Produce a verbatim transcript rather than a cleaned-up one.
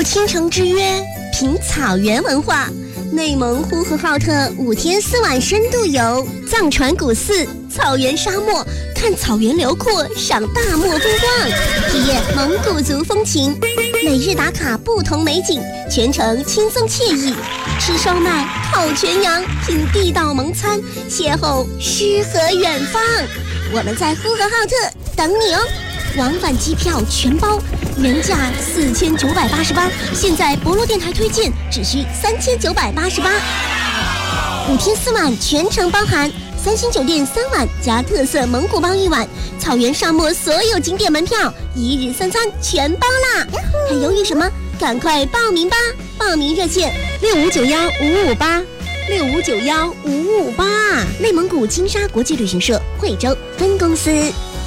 倾城之约，品草原文化。内蒙呼和浩特五天四晚深度游，藏传古寺、草原沙漠，看草原辽阔，赏大漠风光，体验蒙古族风情。每日打卡不同美景，全程轻松惬意。吃烧麦、烤全羊，品地道蒙餐，邂逅诗和远方。我们在呼和浩特等你哦！往返机票全包，原价四千九百八十八，现在博洛电台推荐只需三千九百八十八。五天四晚全程包含三星酒店三晚加特色蒙古包一晚，草原沙漠所有景点门票，一日三餐全包啦！还犹豫什么？赶快报名吧！报名热线六五九幺五五八六五九幺五五八，内蒙古金沙国际旅行社惠州分公司。